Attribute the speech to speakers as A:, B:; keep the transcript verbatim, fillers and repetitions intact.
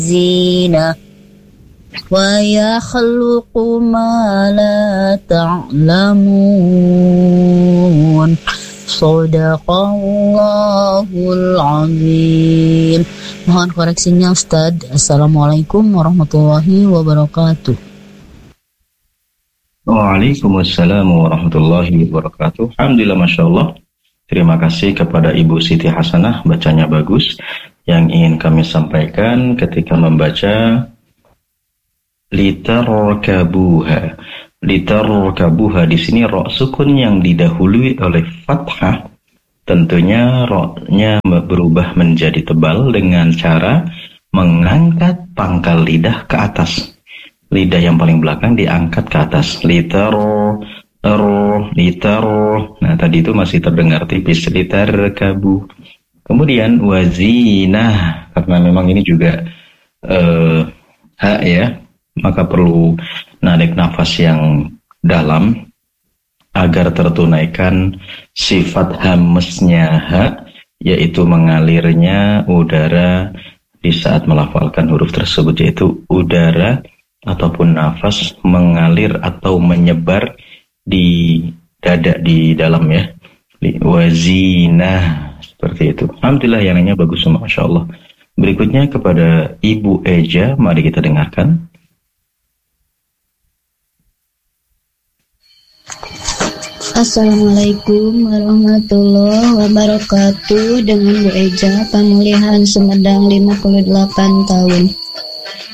A: zina wa yakhluqu ma la ta'lamun. Shadaqallahul azim. Mohon koreksinya Ustaz. Assalamualaikum warahmatullahi wabarakatuh.
B: Waalaikumsalam warahmatullahi wabarakatuh. Alhamdulillah, Masya Allah. Terima kasih kepada Ibu Siti Hasanah, bacanya bagus. Yang ingin kami sampaikan ketika membaca litarkabuha. Litarkabuha di sini ro sukun yang didahului oleh fathah. Tentunya ro-nya berubah menjadi tebal dengan cara mengangkat pangkal lidah ke atas. Lidah yang paling belakang diangkat ke atas. Litaro, ro, litaro. Nah, tadi itu masih terdengar tipis. Litarkabu. Kemudian wazinah, karena memang ini juga uh, ha ya, maka perlu narik nafas yang dalam agar tertunaikan sifat hamesnya ha, yaitu mengalirnya udara di saat melafalkan huruf tersebut, yaitu udara ataupun nafas mengalir atau menyebar di dada di dalam ya. Wazinah. Seperti itu. Alhamdulillah, yang lainnya bagus semua, Masya Allah. Berikutnya kepada Ibu Eja, mari kita dengarkan.
C: Assalamualaikum warahmatullahi wabarakatuh. Dengan Bu Eja, pemulihan Sumedang lima puluh delapan tahun.